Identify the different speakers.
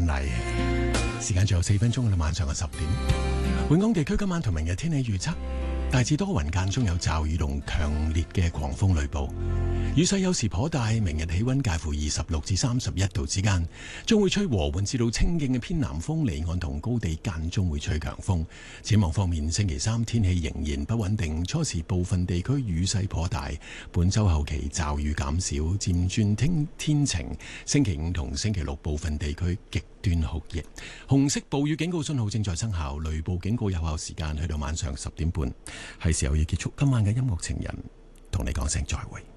Speaker 1: 麗。時間仲有4分鐘啦，晚上嘅10點。本港地區今晚同明日天氣預測，大致多雲，間中有驟雨同強烈嘅狂風雷暴，雨勢有時頗大。明日氣溫介乎26至31度之間，將會吹和緩至到清勁嘅偏南風，離岸同高地間中會吹強風。展望方面，星期三天氣仍然不穩定，初時部分地區雨勢頗大。本周後期驟雨減少，漸轉天晴。星期五同星期六部分地區極端酷熱，紅色暴雨警告信號正在生效，雷暴警告有效時間去到晚上10點半。係時候要結束今晚嘅音樂情人，同你講聲再會。